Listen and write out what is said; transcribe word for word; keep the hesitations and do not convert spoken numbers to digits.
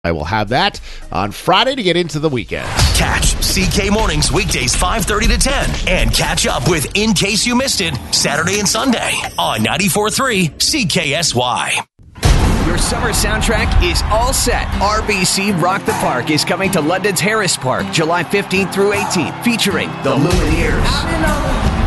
I will have that on Friday to get into the weekend. Catch C K Mornings weekdays five thirty to ten and catch up with In Case You Missed It Saturday and Sunday on ninety-four point three C K S Y. Your summer soundtrack is all set. R B C Rock the Park is coming to London's Harris Park July fifteenth through eighteenth, featuring the Lumineers,